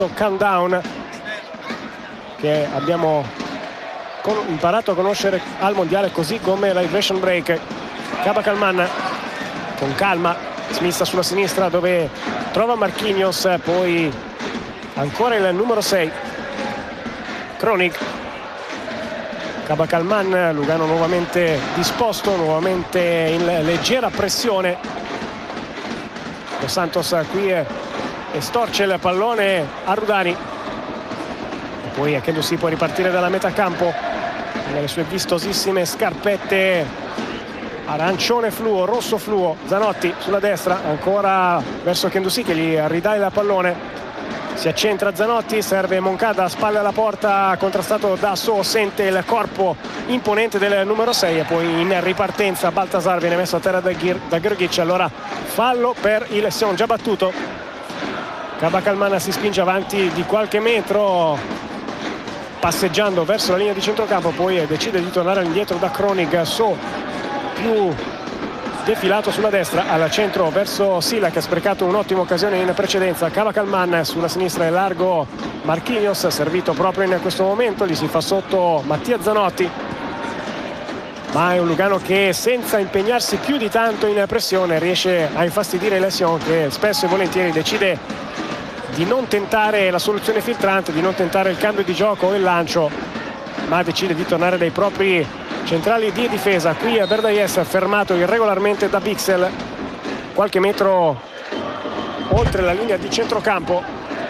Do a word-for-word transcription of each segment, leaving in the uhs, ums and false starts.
countdown che abbiamo imparato a conoscere al mondiale, così come la vibration break. Kaba Kalman con calma, smista sulla sinistra dove trova Marquinhos, poi ancora il numero sei Kronig. Kaba Kalman, Lugano nuovamente disposto, nuovamente in leggera pressione. Dos Santos qui estorce il pallone a Rudani e poi Kendouzi può ripartire dalla metà campo nelle sue vistosissime scarpette arancione fluo, rosso fluo. Zanotti sulla destra, ancora verso Kendouzi che gli ridà il pallone. Si accentra Zanotti, serve Moncada, spalle alla porta, contrastato da So, sente il corpo imponente del numero sei e poi in ripartenza Baltasar viene messo a terra da, da Grgic. Allora fallo per il Sion, già battuto. Kaba Kalman si spinge avanti di qualche metro passeggiando verso la linea di centrocampo, poi decide di tornare all'indietro da Kronig. So più defilato sulla destra, al centro verso Silla che ha sprecato un'ottima occasione in precedenza. Kaba Kalman sulla sinistra, è largo Marquinhos, servito proprio in questo momento, gli si fa sotto Mattia Zanotti, ma è un Lugano che senza impegnarsi più di tanto in pressione riesce a infastidire il Sion, che spesso e volentieri decide di non tentare la soluzione filtrante, di non tentare il cambio di gioco o il lancio, ma decide di tornare dai propri centrali di difesa. Qui è Berdayes fermato irregolarmente da Bixel qualche metro oltre la linea di centrocampo.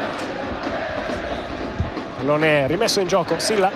Non è rimesso in gioco Silla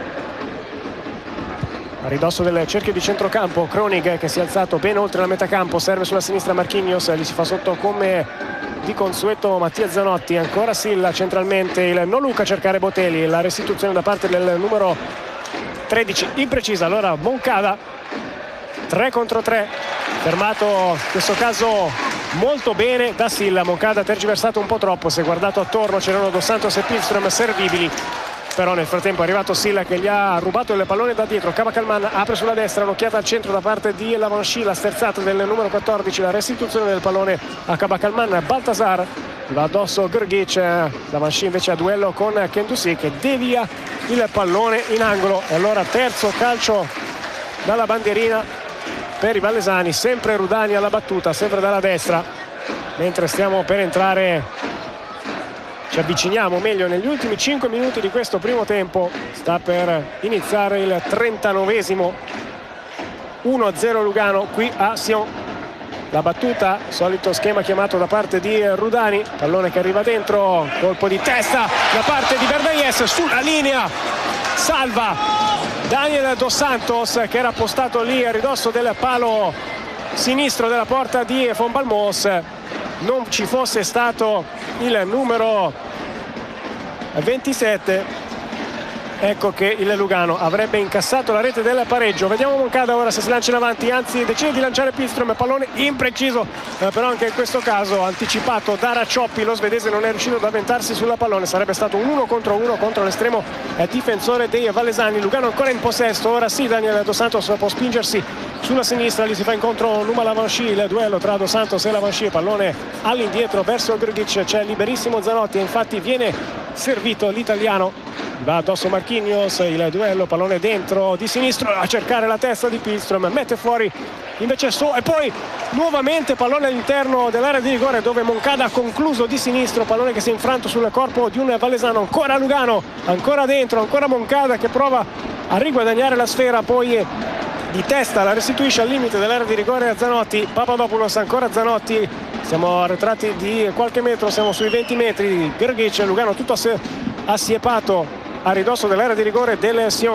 a ridosso del cerchio di centrocampo. Kronig che si è alzato ben oltre la metà campo, serve sulla sinistra Marquinhos, gli si fa sotto come di consueto Mattia Zanotti. Ancora Silla centralmente, il Noluca a cercare Botelli, la restituzione da parte del numero tredici imprecisa. Allora Moncada, tre contro tre, fermato in questo caso molto bene da Silla. Moncada tergiversato un po' troppo, si è guardato attorno, c'erano Dos Santos e Pilström servibili, però nel frattempo è arrivato Silla che gli ha rubato il pallone da dietro. Kaba Kalman apre sulla destra, un'occhiata al centro da parte di Lavanchy, la sterzata del numero quattordici, la restituzione del pallone a Kaba Kalman. Baltasar va addosso Grgic, Lavanchy invece a duello con Kendouzi che devia il pallone in angolo. E allora terzo calcio dalla bandierina per i vallesani, sempre Rudani alla battuta, sempre dalla destra, mentre stiamo per entrare, ci avviciniamo meglio negli ultimi cinque minuti di questo primo tempo. Sta per iniziare il trentanovesimo, uno a zero Lugano qui a Sion. La battuta, solito schema chiamato da parte di Rudani, pallone che arriva dentro, colpo di testa da parte di Berdayes, sulla linea salva Daniel Dos Santos che era postato lì a ridosso del palo sinistro della porta di Von Balmos. Non ci fosse stato il numero ventisette, ecco che il Lugano avrebbe incassato la rete del pareggio. Vediamo Moncada ora se si lancia in avanti, anzi decide di lanciare Pilström, pallone impreciso, eh, però anche in questo caso anticipato da Raccioppi, lo svedese non è riuscito ad avventarsi sulla pallone, sarebbe stato un uno contro uno contro l'estremo eh, difensore dei vallesani. Lugano ancora in possesso, ora sì Daniel Dos Santos può spingersi sulla sinistra, gli si fa incontro Numa Lavanchy, il duello tra Dos Santos e Lavanchy, pallone all'indietro verso Grgic, c'è liberissimo Zanotti e infatti viene servito l'italiano. Va addosso Marquinhos, il duello, pallone dentro di sinistro a cercare la testa di Pilström, mette fuori invece So e poi nuovamente pallone all'interno dell'area di rigore dove Moncada ha concluso di sinistro, pallone che si è infranto sul corpo di un vallesano. Ancora Lugano, ancora dentro, ancora Moncada che prova a riguadagnare la sfera, poi di testa la restituisce al limite dell'area di rigore a Zanotti. Papadopoulos, ancora Zanotti, siamo arretrati di qualche metro, siamo sui venti metri. Grgic, Lugano tutto assiepato a ridosso dell'area di rigore del Sion.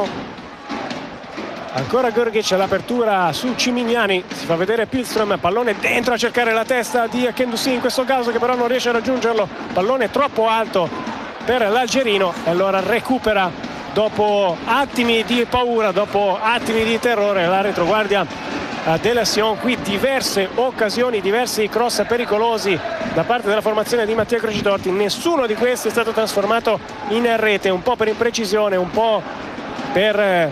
Ancora Grgic, l'apertura su Cimignani, si fa vedere Pilström, pallone dentro a cercare la testa di Kendouzi in questo caso che però non riesce a raggiungerlo, pallone troppo alto per l'algerino e allora recupera dopo attimi di paura, dopo attimi di terrore la retroguardia della Sion. Qui diverse occasioni, diversi cross pericolosi da parte della formazione di Mattia Crocitorti, nessuno di questi è stato trasformato in rete, un po' per imprecisione, un po' per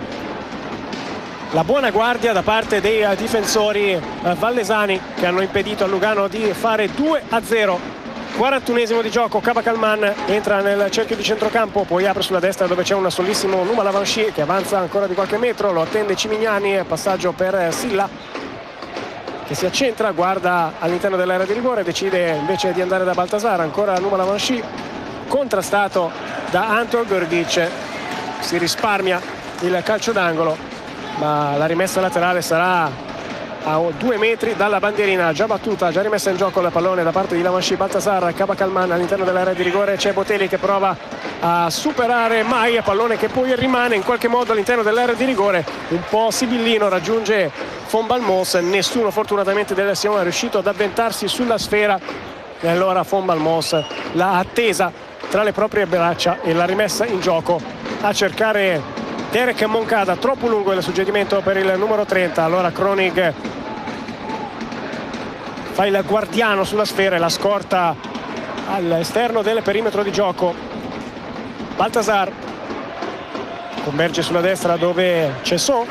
la buona guardia da parte dei difensori vallesani che hanno impedito a Lugano di fare due a zero. quarantunesimo di gioco. Kabakalman entra nel cerchio di centrocampo, poi apre sulla destra dove c'è un solissimo Numa Lavanchi che avanza ancora di qualche metro, lo attende Cimignani, passaggio per Silla che si accentra, guarda all'interno dell'area di rigore, decide invece di andare da Baltasar, ancora Numa Lavanchi contrastato da Anton Grgic, si risparmia il calcio d'angolo, ma la rimessa laterale sarà a due metri dalla bandierina, già battuta, già rimessa in gioco la pallone da parte di Lavanchi. Baltasar, Kabakalman all'interno dell'area di rigore, c'è Botelli che prova a superare Mai, pallone che poi rimane in qualche modo all'interno dell'area di rigore, un po' sibillino, raggiunge Von Balmos, nessuno fortunatamente della Sion è riuscito ad avventarsi sulla sfera e allora Von Balmos l'ha attesa tra le proprie braccia e l'ha rimessa in gioco a cercare Derek Moncada. Troppo lungo il suggerimento per il numero trenta, allora Kronig fa il guardiano sulla sfera e la scorta all'esterno del perimetro di gioco. Baltasar converge sulla destra dove c'è So,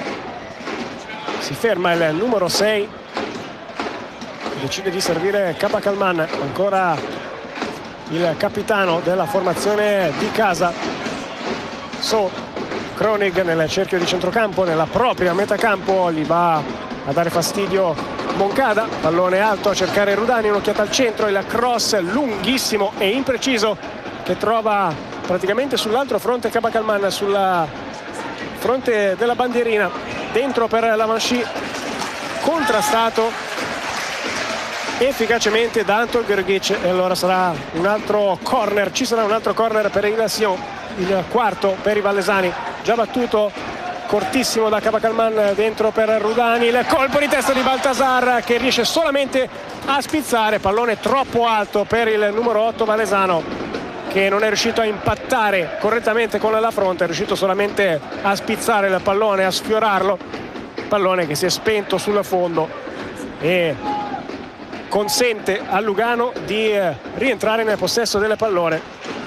si ferma il numero sei, decide di servire Kabakalman, ancora il capitano della formazione di casa. So, Kronig nel cerchio di centrocampo, nella propria metacampo, gli va a dare fastidio Moncada, pallone alto a cercare Rudani, un'occhiata al centro, il cross lunghissimo e impreciso che trova praticamente sull'altro fronte Kabakalman, sulla fronte della bandierina, dentro per Lavanchi, contrastato efficacemente da Anton Grgic e allora sarà un altro corner, ci sarà un altro corner per il Sion, il quarto per i vallesani, già battuto cortissimo da Kabakalman, dentro per Rudani, il colpo di testa di Baltasar che riesce solamente a spizzare, pallone troppo alto per il numero otto vallesano che non è riuscito a impattare correttamente con la fronte, è riuscito solamente a spizzare il pallone, a sfiorarlo, pallone che si è spento sul fondo e consente a Lugano di rientrare nel possesso del pallone,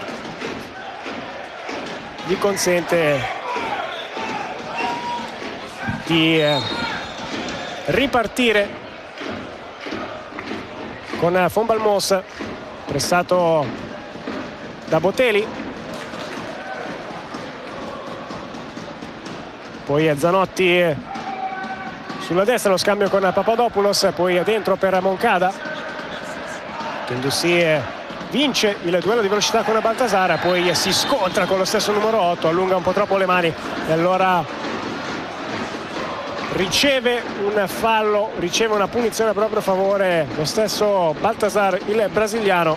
gli consente di ripartire con Von Balmos pressato da Botelli, poi Zanotti sulla destra, lo scambio con Papadopoulos, poi dentro per Moncada, Kendussi vince il duello di velocità con Baltasar, poi si scontra con lo stesso numero otto, allunga un po' troppo le mani e allora riceve un fallo, riceve una punizione a proprio favore lo stesso Baltasar, il brasiliano.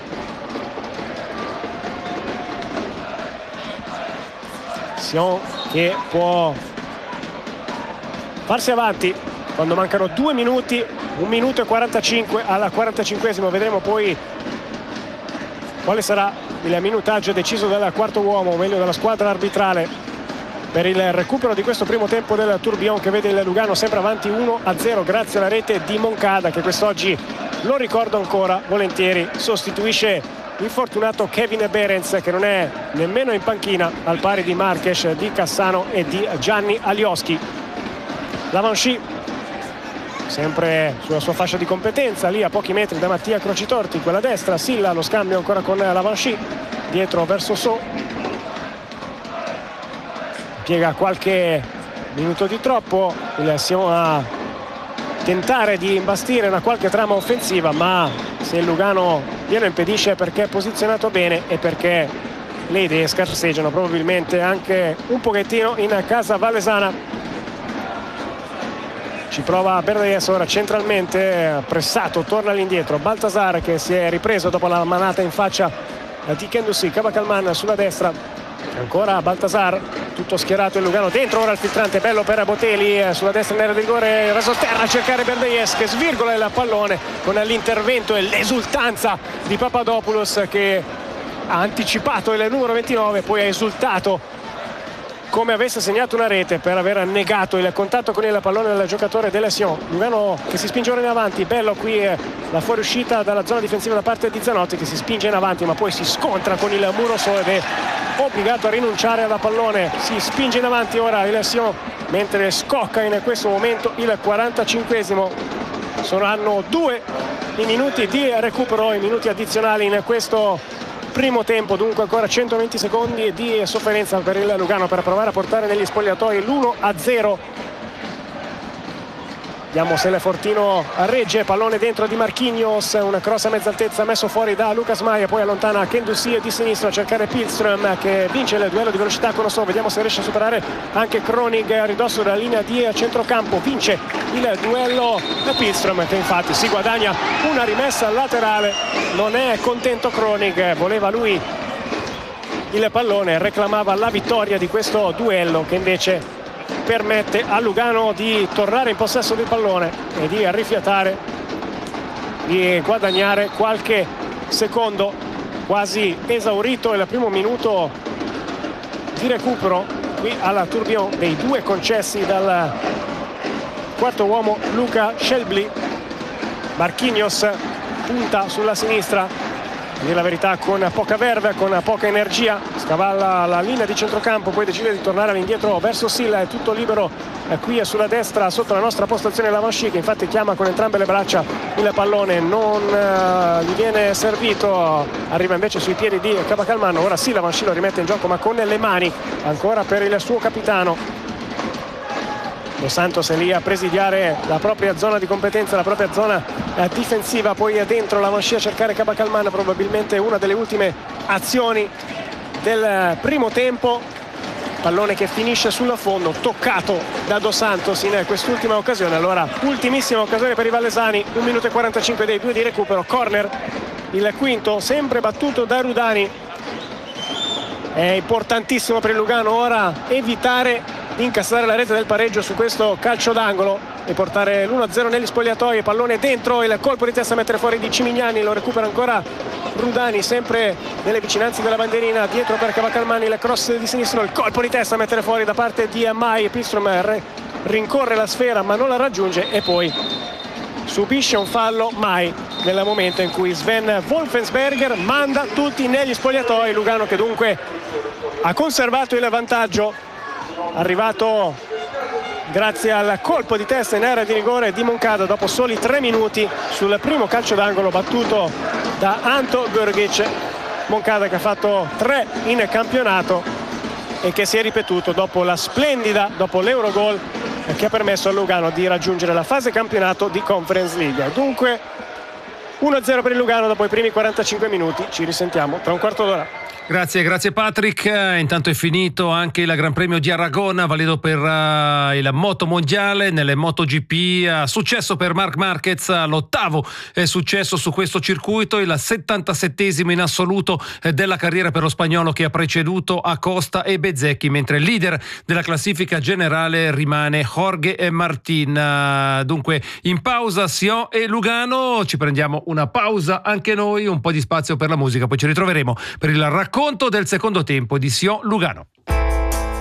Sion che può farsi avanti quando mancano due minuti, un minuto e quarantacinque alla quarantacinquesimo, vedremo poi quale sarà il minutaggio deciso dal quarto uomo, o meglio dalla squadra arbitrale, per il recupero di questo primo tempo del Tourbillon che vede il Lugano sempre avanti uno a zero grazie alla rete di Moncada che quest'oggi, lo ricordo ancora volentieri, sostituisce l'infortunato Kevin Behrens che non è nemmeno in panchina, al pari di Marques, di Cassano e di Gianni Alioski. Lavanchi sempre sulla sua fascia di competenza, lì a pochi metri da Mattia Crocitorti, quella destra, Silla, lo scambio ancora con Lavanchi, dietro verso So, piega qualche minuto di troppo il Sion a tentare di imbastire una qualche trama offensiva, ma se il Lugano glielo impedisce perché è posizionato bene e perché le idee scarseggiano probabilmente anche un pochettino in casa vallesana. Ci prova Berdaies ora centralmente, pressato, torna all'indietro Baltasar che si è ripreso dopo la manata in faccia di Kendussi. Kabakalman sulla destra, ancora Baltasar, tutto schierato il Lugano dentro, ora il filtrante bello per Botelli sulla destra in area di rigore, raso terra a cercare Berdaies che svirgola il pallone con l'intervento e l'esultanza di Papadopoulos che ha anticipato il numero ventinove, poi ha esultato come avesse segnato una rete per aver negato il contatto con il pallone del giocatore della Sion. Lugano che si spinge ora in avanti, bello qui la fuoriuscita dalla zona difensiva da parte di Zanotti che si spinge in avanti ma poi si scontra con il muro So ed è obbligato a rinunciare al pallone. Si spinge in avanti ora il Sion mentre scocca in questo momento il quarantacinquesimo. Saranno due i minuti di recupero, i minuti addizionali in questo primo tempo. Dunque ancora centoventi secondi di sofferenza per il Lugano per provare a portare negli spogliatoi l'uno a zero. Vediamo se Fortino regge, pallone dentro di Marquinhos, una cross a mezza altezza messo fuori da Lucas Maia, poi allontana Kendouzi di sinistra a cercare Pilström che vince il duello di velocità con Osso. Vediamo se riesce a superare anche Kronig a ridosso della linea di centrocampo. Vince il duello da Pilström che infatti si guadagna una rimessa laterale. Non è contento Kronig, voleva lui il pallone, reclamava la vittoria di questo duello che invece permette a Lugano di tornare in possesso del pallone e di rifiatare, di guadagnare qualche secondo. Quasi esaurito il primo minuto di recupero qui alla Tourbillon dei due concessi dal quarto uomo Luca Shelby. Marquinhos punta sulla sinistra, a dire la verità con poca verve, con poca energia, scavalla la linea di centrocampo, poi decide di tornare all'indietro verso Silla. È tutto libero eh, qui sulla destra sotto la nostra postazione Lavanchi, che infatti chiama con entrambe le braccia il pallone, non eh, gli viene servito, arriva invece sui piedi di Cabacalmano. Ora sì, Lavanchi lo rimette in gioco ma con le mani, ancora per il suo capitano Dos Santos è lì a presidiare la propria zona di competenza, la propria zona eh, difensiva. Poi è dentro Lavanchi a cercare Cabacalmano, probabilmente una delle ultime azioni del primo tempo. Pallone che finisce sul fondo, toccato da Dos Santos in quest'ultima occasione. Allora ultimissima occasione per i vallesani, un minuto e quarantacinque dei due di recupero. Corner, il quinto, sempre battuto da Rudani. È importantissimo per il Lugano ora evitare di incassare la rete del pareggio su questo calcio d'angolo e portare l'uno a zero negli spogliatoi. Pallone dentro, il colpo di testa a mettere fuori di Cimignani, lo recupera ancora Rudani, sempre nelle vicinanze della bandierina, dietro per Cabacalmani, il cross di sinistro, il colpo di testa a mettere fuori da parte di Mai. Pilström rincorre la sfera ma non la raggiunge e poi subisce un fallo Mai nel momento in cui Sven Wolfensberger manda tutti negli spogliatoi. Lugano che dunque ha conservato il vantaggio, arrivato grazie al colpo di testa in area di rigore di Moncada dopo soli tre minuti sul primo calcio d'angolo battuto da Anto Grgic. Moncada che ha fatto tre in campionato e che si è ripetuto dopo la splendida, dopo l'Eurogol che ha permesso a Lugano di raggiungere la fase campionato di Conference League. Dunque uno a zero per il Lugano dopo i primi quarantacinque minuti. Ci risentiamo tra un quarto d'ora. Grazie, grazie Patrick. Intanto è finito anche il Gran Premio di Aragona, valido per uh, il moto mondiale nelle MotoGP. Uh, successo per Marc Marquez, l'ottavo eh, successo su questo circuito, il settantasettesimo in assoluto eh, della carriera per lo spagnolo che ha preceduto Acosta e Bezzecchi, mentre il leader della classifica generale rimane Jorge Martin. Uh, dunque in pausa Sion e Lugano, ci prendiamo una pausa anche noi, un po' di spazio per la musica, poi ci ritroveremo per il racconto del secondo tempo di Sion Lugano.